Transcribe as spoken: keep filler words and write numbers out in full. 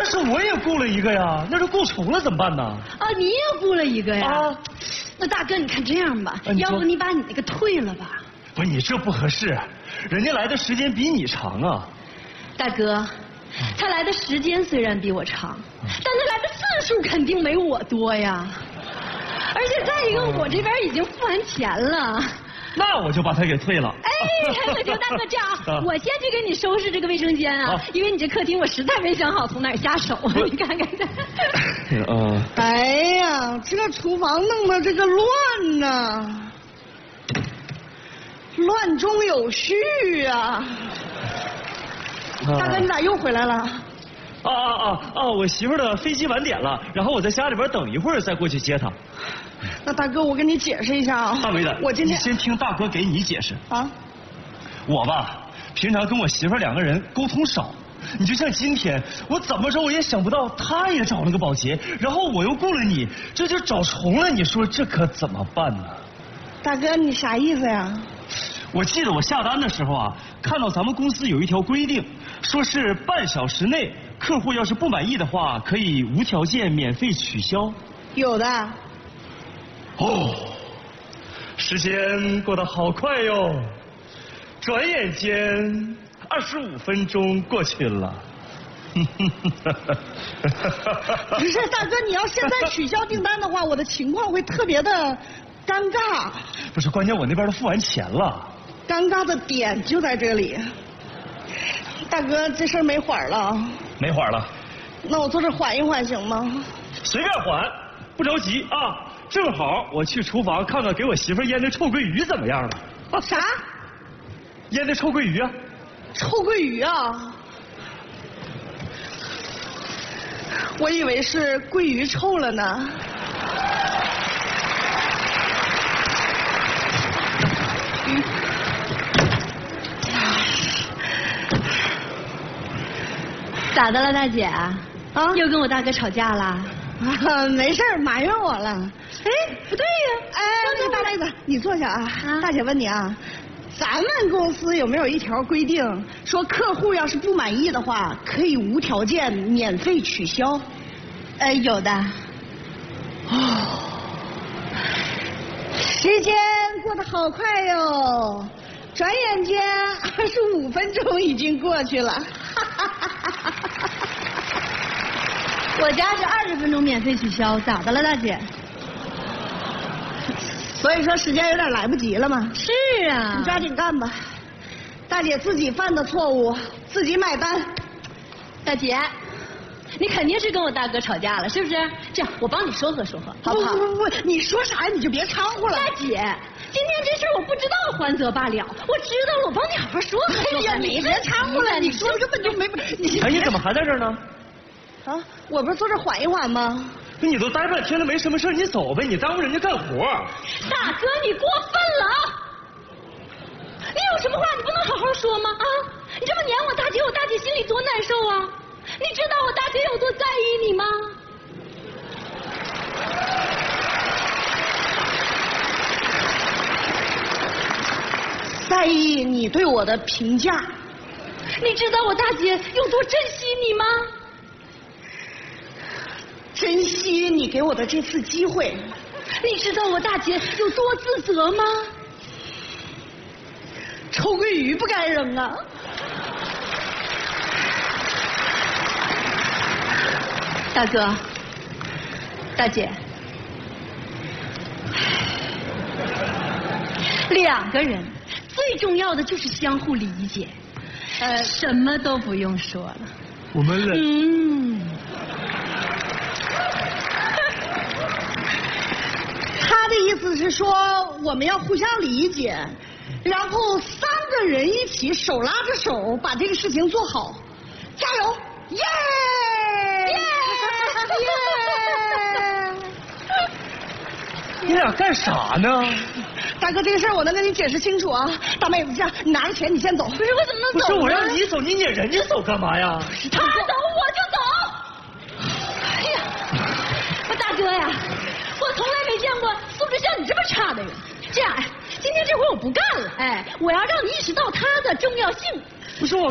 是我也雇了一个呀，那是雇重了怎么办呢？ 啊，你也雇了一个呀？啊，那大哥，你看这样吧， 啊、 要不你把你那个退了吧？ 不是你这不合适，人家来的时间比你长啊。 大哥，他来的时间虽然比我长，但他来的次数肯定没我多呀。而且再一个，我这边已经付完钱了。 那我就把他给退了。 哎，那行，大哥这样啊，我先去给你收拾这个卫生间啊，因为你这客厅我实在没想好从哪儿下手，你看看。 嗯。哎呀，这厨房弄得这个乱呐，乱中有序啊。大哥，你咋又回来了？ 啊啊啊啊！我媳妇儿的飞机晚点了，然后我在家里边等一会儿再过去接她。 那大哥，我跟你解释一下啊。 大梅子， 我今天你先听大哥给你解释啊。 我吧，平常跟我媳妇儿两个人沟通少，你就像今天，我怎么着我也想不到，她也找了个保洁，然后我又雇了你，这就找重了，你说这可怎么办呢？ 大哥，你啥意思呀？ 我记得我下单的时候啊，看到咱们公司有一条规定，说是半小时内客户要是不满意的话，可以无条件免费取消。 有的。 哦，时间过得好快哟，转眼间二十五分钟过去了。 不是大哥，你要现在取消订单的话，我的情况会特别的尴尬。 不是，关键我那边都付完钱了。 尴尬的点就在这里。大哥，这事儿没缓了。 没缓了。 那我坐这缓一缓行吗？ 随便缓，不着急啊。正好我去厨房看看给我媳妇腌的臭鳜鱼怎么样了。 啊，啥？ 腌的臭鳜鱼啊？ 臭鳜鱼啊？我以为是鳜鱼臭了呢。嗯。 咋的了，大姐？啊？又跟我大哥吵架了？ 啊，没事儿，埋怨我了。 哎，不对呀！ 哎，那大妹子，你坐下啊。啊大姐问你啊，咱们公司有没有一条规定，说客户要是不满意的话，可以无条件免费取消？ 呃，有的。 哦，时间过得好快哟，转眼间二十五分钟已经过去了。 我家是二十分钟免费取消，咋的了，大姐？ 所以说时间有点来不及了嘛。 是啊， 你抓紧干吧。大姐自己犯的错误，自己买单。 大姐，你肯定是跟我大哥吵架了，是不是？这样，我帮你说和说和，好不好？ 不不不，你说啥呀？你就别掺和了。 大姐，今天这事我不知道，还则罢了，我知道了，我帮你好好说和说和。 哎呀，你别掺和了，你说的根本就没。 你哎，你怎么还在这儿呢？ 啊，我不是坐这缓一缓吗？ 你都待半天了，没什么事，你走呗，你耽误人家干活。 大哥，你过分了啊！你有什么话你不能好好说吗？啊，你这么撵我大姐，我大姐心里多难受啊！你知道我大姐有多在意你吗？ 在意你对我的评价。 你知道我大姐有多珍惜你吗？ 珍惜你给我的这次机会。 你知道我大姐有多自责吗？ 臭鳜鱼不该扔啊！ 大哥，大姐，两个人最重要的就是相互理解，呃，什么都不用说了。 我们冷。 嗯。 他的意思是说，我们要互相理解，然后三个人一起手拉着手把这个事情做好，加油！耶！耶！耶！ 你俩干啥呢？ 大哥，这个事儿我能跟你解释清楚啊。大妹子，这样，你拿着钱，你先走。 不是，我怎么能走呢？ 不是我让你走，你撵人家走干嘛呀？ 他走我就走。哎呀，我大哥呀！我从来没见过素质像你这么差的人。这样，哎，今天这活我不干了，哎，我要让你意识到它的重要性。 不是我。